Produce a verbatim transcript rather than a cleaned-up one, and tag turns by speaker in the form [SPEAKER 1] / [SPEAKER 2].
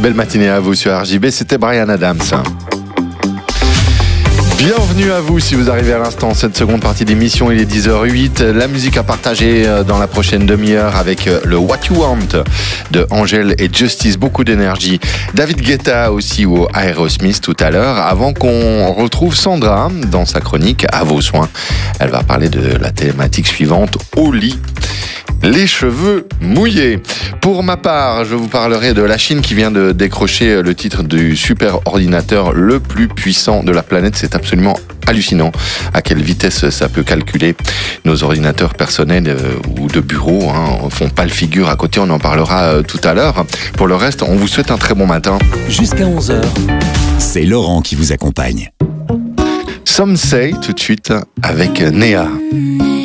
[SPEAKER 1] Belle matinée à vous sur R J B, c'était Bryan Adams. Bienvenue à vous si vous arrivez à l'instant, cette seconde partie d'émission, il est dix heures huit. La musique à partager dans la prochaine demi-heure avec le What You Want de Angèle et Justice, beaucoup d'énergie. David Guetta aussi au Aerosmith tout à l'heure, avant qu'on retrouve Sandra dans sa chronique À vos soins. Elle va parler de la thématique suivante, au lit. Les cheveux mouillés. Pour ma part, je vous parlerai de la Chine qui vient de décrocher le titre du super ordinateur le plus puissant de la planète. C'est absolument hallucinant à quelle vitesse ça peut calculer. Nos ordinateurs personnels euh, ou de bureau hein, font pas le figure à côté, on en parlera euh, tout à l'heure. Pour le reste, on vous souhaite un très bon matin.
[SPEAKER 2] Jusqu'à onze heures, c'est Laurent qui vous accompagne.
[SPEAKER 1] Some Say tout de suite avec Néa.